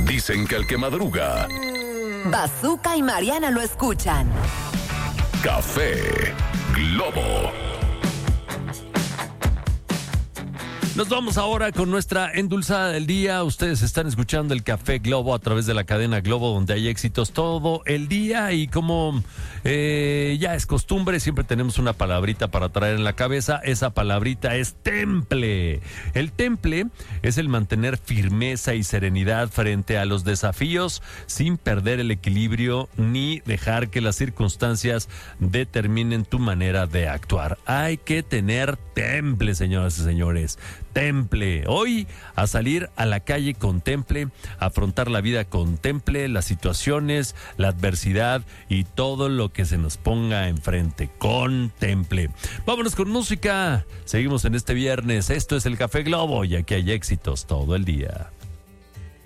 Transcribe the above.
Dicen que el que madruga, Bazooka y Mariana lo escuchan. Café Globo. Nos vamos ahora con nuestra endulzada del día. Ustedes están escuchando el Café Globo a través de la cadena Globo, donde hay éxitos todo el día. Y como ya es costumbre, siempre tenemos una palabrita para traer en la cabeza. Esa palabrita es temple. El temple es el mantener firmeza y serenidad frente a los desafíos sin perder el equilibrio ni dejar que las circunstancias determinen tu manera de actuar. Hay que tener temple, señoras y señores. Temple. Hoy a salir a la calle con temple, afrontar la vida con temple, las situaciones, la adversidad y todo lo que se nos ponga enfrente con temple. Vámonos con música. Seguimos en este viernes. Esto es el Café Globo y aquí hay éxitos todo el día.